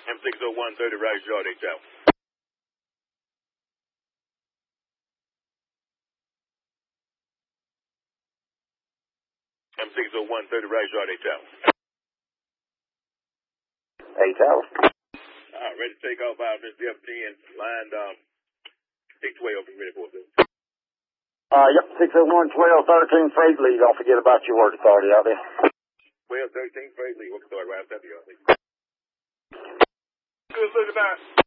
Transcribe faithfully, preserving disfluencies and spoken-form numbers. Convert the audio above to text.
M six oh one thirty, right, Jordan, Tower. M six oh one thirty, right, Jordan, Tower. Hey, Tower. Uh, ready to take off out of this F ten, lined, um, six twelve, ready for it. Uh, yep, six oh one, twelve, thirteen, freight lead. Don't forget about your work authority out there. twelve, thirteen, freight lead, work authority, right after you. Good looking out.